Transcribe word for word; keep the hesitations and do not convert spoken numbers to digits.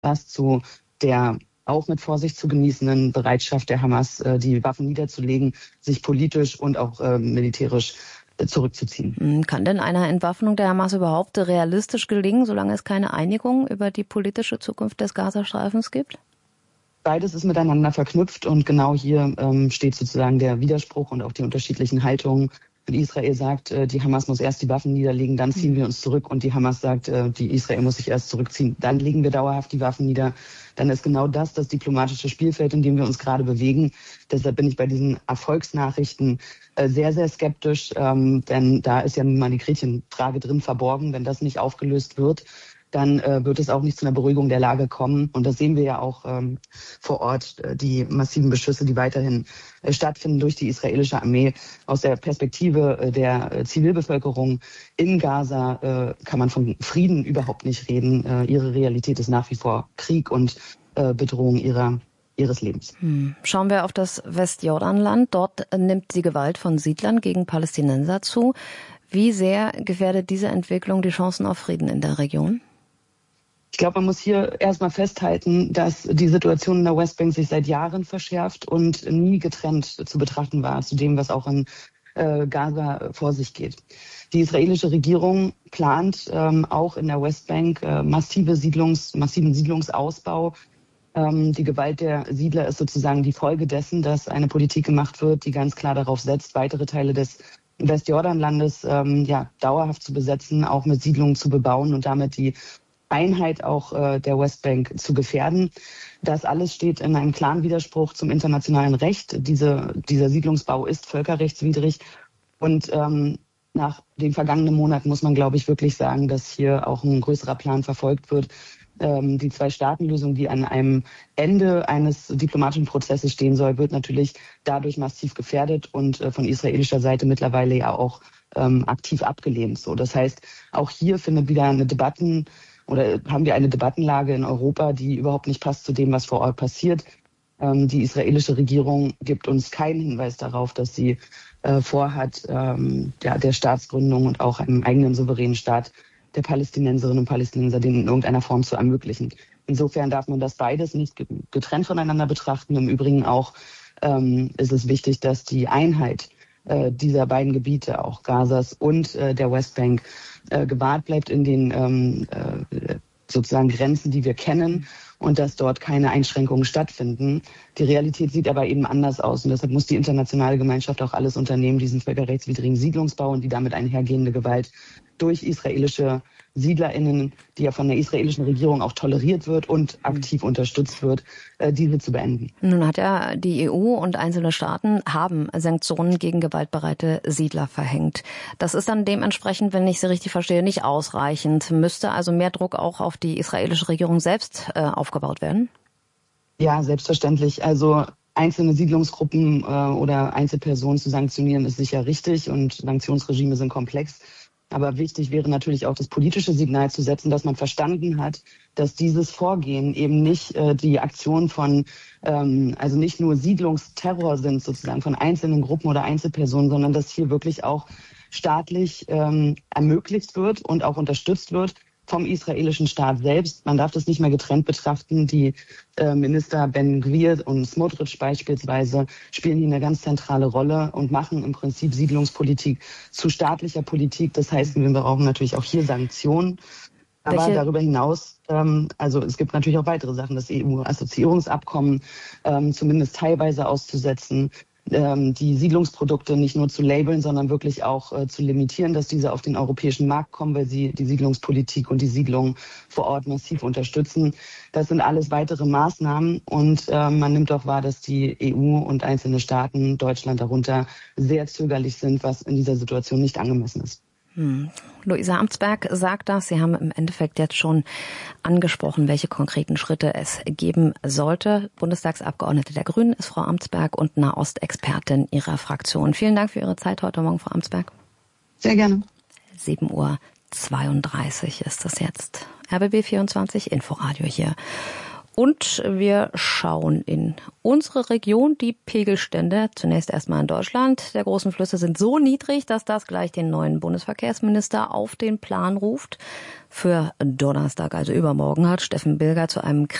was zu der auch mit Vorsicht zu genießenden Bereitschaft der Hamas, die Waffen niederzulegen, sich politisch und auch äh, militärisch äh, zurückzuziehen. Kann denn eine Entwaffnung der Hamas überhaupt realistisch gelingen, solange es keine Einigung über die politische Zukunft des Gazastreifens gibt? Beides ist miteinander verknüpft und genau hier ähm, steht sozusagen der Widerspruch und auch die unterschiedlichen Haltungen. Und Israel sagt, äh, die Hamas muss erst die Waffen niederlegen, dann ziehen wir uns zurück. Und die Hamas sagt, äh, die Israel muss sich erst zurückziehen, dann legen wir dauerhaft die Waffen nieder. Dann ist genau das das diplomatische Spielfeld, in dem wir uns gerade bewegen. Deshalb bin ich bei diesen Erfolgsnachrichten äh, sehr, sehr skeptisch, ähm, denn da ist ja nun mal die Gretchenfrage drin verborgen. Wenn das nicht aufgelöst wird, dann äh, wird es auch nicht zu einer Beruhigung der Lage kommen. Und das sehen wir ja auch ähm, vor Ort, äh, die massiven Beschüsse, die weiterhin äh, stattfinden durch die israelische Armee. Aus der Perspektive äh, der äh, Zivilbevölkerung in Gaza äh, kann man von Frieden überhaupt nicht reden. Äh, ihre Realität ist nach wie vor Krieg und äh, Bedrohung ihrer ihres Lebens. Hm. Schauen wir auf das Westjordanland. Dort nimmt die Gewalt von Siedlern gegen Palästinenser zu. Wie sehr gefährdet diese Entwicklung die Chancen auf Frieden in der Region? Ich glaube, man muss hier erstmal festhalten, dass die Situation in der Westbank sich seit Jahren verschärft und nie getrennt zu betrachten war zu dem, was auch in äh, Gaza vor sich geht. Die israelische Regierung plant ähm, auch in der Westbank äh, massive Siedlungs, massiven Siedlungsausbau. Ähm, die Gewalt der Siedler ist sozusagen die Folge dessen, dass eine Politik gemacht wird, die ganz klar darauf setzt, weitere Teile des Westjordanlandes ähm, ja, dauerhaft zu besetzen, auch mit Siedlungen zu bebauen und damit die Einheit auch äh, der Westbank zu gefährden. Das alles steht in einem klaren Widerspruch zum internationalen Recht. Diese, dieser Siedlungsbau ist völkerrechtswidrig. Und ähm, nach den vergangenen Monaten muss man, glaube ich, wirklich sagen, dass hier auch ein größerer Plan verfolgt wird. Ähm, die Zwei-Staaten-Lösung, die an einem Ende eines diplomatischen Prozesses stehen soll, wird natürlich dadurch massiv gefährdet und äh, von israelischer Seite mittlerweile ja auch ähm, aktiv abgelehnt. So, das heißt, auch hier findet wieder eine Debatten oder haben wir eine Debattenlage in Europa, die überhaupt nicht passt zu dem, was vor Ort passiert. Ähm, die israelische Regierung gibt uns keinen Hinweis darauf, dass sie äh, vorhat, ähm, ja, der Staatsgründung und auch einem eigenen souveränen Staat der Palästinenserinnen und Palästinenser den in irgendeiner Form zu ermöglichen. Insofern darf man das beides nicht getrennt voneinander betrachten. Im Übrigen auch ähm, ist es wichtig, dass die Einheit äh, dieser beiden Gebiete, auch Gazas und äh, der Westbank, äh, gewahrt bleibt in den ähm, äh, sozusagen Grenzen, die wir kennen und dass dort keine Einschränkungen stattfinden. Die Realität sieht aber eben anders aus und deshalb muss die internationale Gemeinschaft auch alles unternehmen, diesen völkerrechtswidrigen Siedlungsbau und die damit einhergehende Gewalt durch israelische SiedlerInnen, die ja von der israelischen Regierung auch toleriert wird und aktiv unterstützt wird, äh, diese zu beenden. Nun hat ja die E U und einzelne Staaten haben Sanktionen gegen gewaltbereite Siedler verhängt. Das ist dann dementsprechend, wenn ich Sie richtig verstehe, nicht ausreichend. Müsste also mehr Druck auch auf die israelische Regierung selbst äh, aufgebaut werden? Ja, selbstverständlich. Also einzelne Siedlungsgruppen äh, oder Einzelpersonen zu sanktionieren, ist sicher richtig und Sanktionsregime sind komplex. Aber wichtig wäre natürlich auch das politische Signal zu setzen, dass man verstanden hat, dass dieses Vorgehen eben nicht äh, die Aktion von, ähm, also nicht nur Siedlungsterror sind sozusagen von einzelnen Gruppen oder Einzelpersonen, sondern dass hier wirklich auch staatlich ähm, ermöglicht wird und auch unterstützt wird vom israelischen Staat selbst. Man darf das nicht mehr getrennt betrachten. Die äh, Minister Ben-Gvir und Smotrich beispielsweise spielen hier eine ganz zentrale Rolle und machen im Prinzip Siedlungspolitik zu staatlicher Politik. Das heißt, wir brauchen natürlich auch hier Sanktionen. Aber Welche? darüber hinaus, ähm, also es gibt natürlich auch weitere Sachen, das E U-Assoziierungsabkommen ähm, zumindest teilweise auszusetzen, ähm, die Siedlungsprodukte nicht nur zu labeln, sondern wirklich auch äh, zu limitieren, dass diese auf den europäischen Markt kommen, weil sie die Siedlungspolitik und die Siedlung vor Ort massiv unterstützen. Das sind alles weitere Maßnahmen und äh, man nimmt auch wahr, dass die E U und einzelne Staaten, Deutschland darunter, sehr zögerlich sind, was in dieser Situation nicht angemessen ist. Hm. Luisa Amtsberg sagt das. Sie haben im Endeffekt jetzt schon angesprochen, welche konkreten Schritte es geben sollte. Bundestagsabgeordnete der Grünen ist Frau Amtsberg und Nahostexpertin ihrer Fraktion. Vielen Dank für Ihre Zeit heute Morgen, Frau Amtsberg. Sehr gerne. sieben Uhr zweiunddreißig ist es jetzt. R B B vierundzwanzig Inforadio hier. Und wir schauen in unsere Region. Die Pegelstände, zunächst erstmal in Deutschland, der großen Flüsse sind so niedrig, dass das gleich den neuen Bundesverkehrsminister auf den Plan ruft. Für Donnerstag, also übermorgen, hat Steffen Bilger zu einem